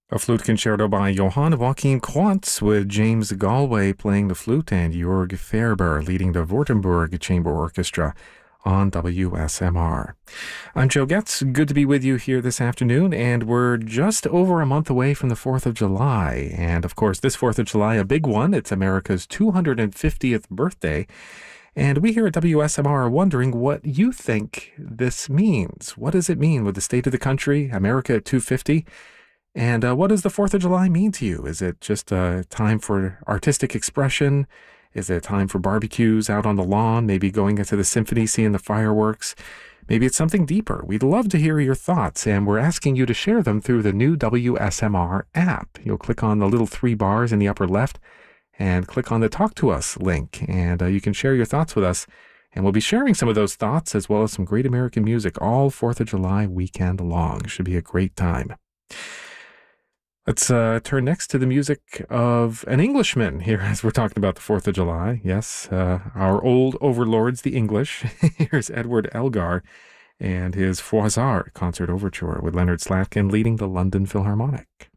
A flute concerto by Johann Joachim Quantz with James Galway playing the flute and Jörg Ferber leading the Württemberg Chamber Orchestra on WSMR. I'm Joe Getz. Good to be with you here this afternoon, and we're just over a month away from the 4th of July. And of course, this 4th of July, a big one. It's America's 250th birthday. And we here at WSMR are wondering what you think this means. What does it mean with the state of the country, America at 250? And what does the 4th of July mean to you? Is it just a time for artistic expression? Is it a time for barbecues out on the lawn, maybe going into the symphony, seeing the fireworks? Maybe it's something deeper. We'd love to hear your thoughts, and we're asking you to share them through the new WSMR app. You'll click on the little 3 bars in the upper left and click on the Talk to Us link, and you can share your thoughts with us. And we'll be sharing some of those thoughts as well as some great American music all 4th of July weekend long. Should be a great time. Let's turn next to the music of an Englishman here as we're talking about the 4th of July. Yes, our old overlords, the English. Here's Edward Elgar and his Froissart Concert Overture with Leonard Slatkin leading the London Philharmonic.